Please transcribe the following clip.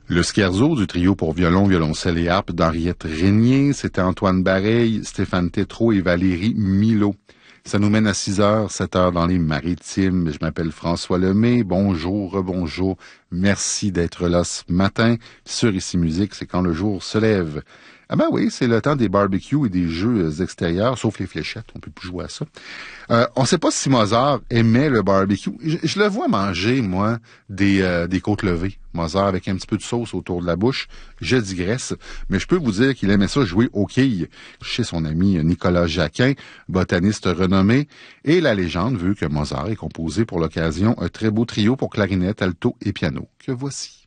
Le scherzo du trio pour violon, violoncelle et harpe d'Henriette Régnier, c'était Antoine Bareil, Stéphane Tétrault et Valérie Milot. Ça nous mène à 6h, 7h dans les Maritimes. Je m'appelle François Lemay. Bonjour, rebonjour. Merci d'être là ce matin. Sur Ici Musique, c'est quand le jour se lève. Ah ben oui, c'est le temps des barbecues et des jeux extérieurs, sauf les fléchettes, on peut plus jouer à ça. On ne sait pas si Mozart aimait le barbecue. Je le vois manger, moi, des côtes levées. Mozart avec un petit peu de sauce autour de la bouche. Je digresse, mais je peux vous dire qu'il aimait ça jouer aux quilles chez son ami Nicolas Jacquin, botaniste renommé. Et la légende veut que Mozart ait composé pour l'occasion un très beau trio pour clarinette, alto et piano, que voici.